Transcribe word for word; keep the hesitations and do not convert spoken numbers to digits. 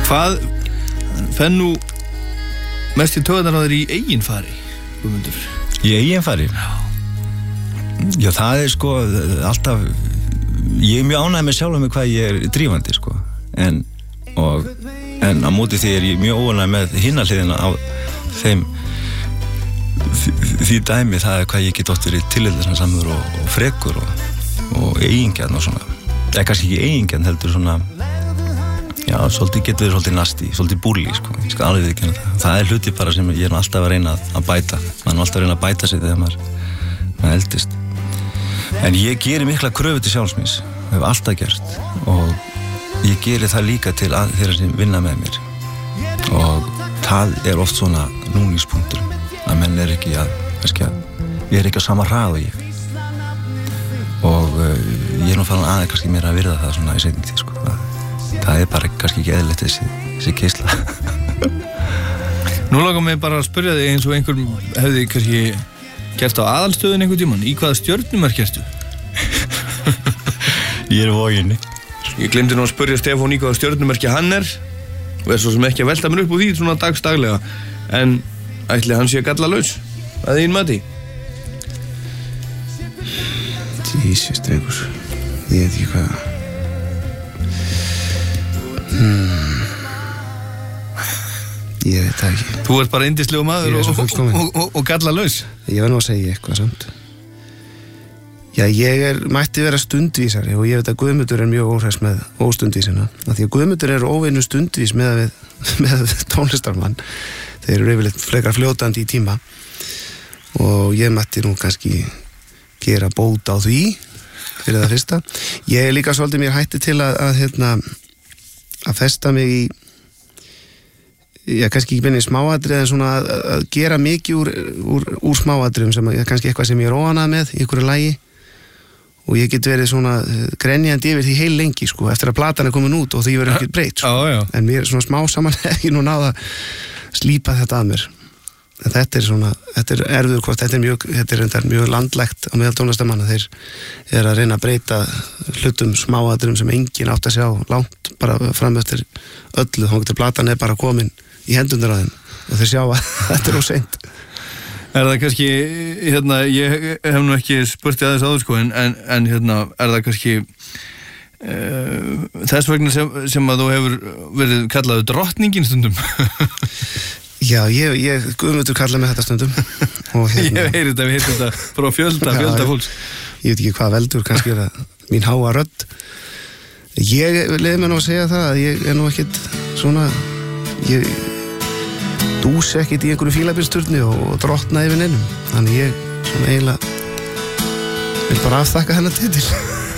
Hvað fenn nú mest í taugarnar á þér í eigin fari, Guðmundur? Í eigin fari? Já. Já, það er sko alltaf, ég er mjög ánægð með sjálfum mig hvað ég er drífandi sko, en, og, en á móti því er ég mjög óánægð með hinna hliðina á þeim, því, því dæmi það er hvað ég get oft verið tilhildinsamur og, og frekur og, og eigingjarn og svona, eða kannski ekki eigingjarn heldur svona, já, svolítið getur verið svolítið nasti, svolítið búli sko, ég skal alveg ekki það, það er hluti bara sem ég er alltaf að reyna að bæta, maður er alltaf að reyna að bæta sig þegar maður, maður eldist. En ég geri mikla kröfu til sjálfsmins, hef alltaf gert, og ég geri það líka til að, þeirra sem vinna með mér, og það er oft svona núningspunktur, að menn er ekki að, kannski að, ég er ekki á sama hrað og ég, og uh, ég er nú farin aðeins kannski meira að virða það svona í seinni tíð, sko, það, það er bara kannski ekki eðlilegt þessi, þessi keisla. Nú langar mig bara að spyrja þig eins og einhver hefði kannski gert á aðalstöðun einhvern tímann, í hvaða stjörnumerki ertu? Ég er Voginni. Ég glemdi nú að spyrja Stefán í hvaða stjörnumerki hann er og er svo sem ekki að velta mér upp úr því svona dagsdaglega, en ætli hann sé gallalaus að þín mati? Jesus, drengur, ég veit ekki hvað. Hmm. Ég veit það ekki. Þú ert bara yndislegu maður og, og, og, og, og gallalaus. Ég var nú að segja eitthvað samt. Já, ég er, mætti vera stundvísari og ég veit að Guðmundur er mjög óhress með óstundvísina. Því að Guðmundur er óvinnu stundvís með, við, með tónlistarmann. Þeir eru yfirleitt frekar fljótandi í tíma. Og ég mætti nú kannski gera bót á því fyrir það fyrsta. Ég er líka svolítið mér hætti til að, að, hérna, að festa mig í já, kannski ekki beinni smáatrið en svona að, að gera mikið úr, úr, úr smáatriðum sem er kannski eitthvað sem ég er óánað með í einhverju lagi og ég get verið svona grenjandi yfir því heil lengi sko, eftir að platan er komin út og því verður ekkert breytt sko. Já, já. En mér svona smá saman hef ég nú náða að slípa þetta að mér. En þetta er svona, þetta er erfiður hvort, þetta er mjög, þetta er reyndar mjög landlægt á meðal tónlistamanna, þeir er að reyna að breyta hlutum smáatriðum sem enginn átt að sjá langt bara fram eftir öllu, þá getur platan er bara komin í hendunar á þeim og þeir sjá að þetta er óseint. Er það kannski, hérna, ég hef nú ekki spurt aðeins áður sko, en, en, en hérna, er það kannski uh, þess vegna sem, sem að þú hefur verið kallaðu drottningin stundum? Já, ég, ég Guðmundur kallaði mig þetta stundum og hérna, ég heyri þetta, við heyri þetta frá fjölda, fjölda fólks. Ég veit ekki hvað veldur, kannski er það mín háa rödd. Ég leiði mér nú að segja það að ég er nú ekkit svona, ég dús ekkit í einhverju fílabílsturni og, og drottna yfir neinum, þannig ég svona eiginlega vil bara afþakka hennar titil.